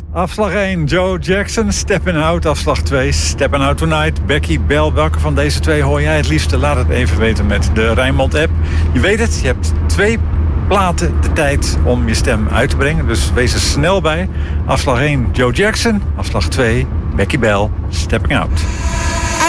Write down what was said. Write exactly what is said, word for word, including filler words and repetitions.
Afslag één, Joe Jackson, Steppin' Out. Afslag twee, Steppin' Out Tonight, Becky Bell. Welke van deze twee hoor jij het liefste? Laat het even weten met de Rijnmond-app. Je weet het, je hebt twee platen de tijd om je stem uit te brengen. Dus wees er snel bij. Afslag één, Joe Jackson. Afslag twee, Becky Bell, Stepping Out.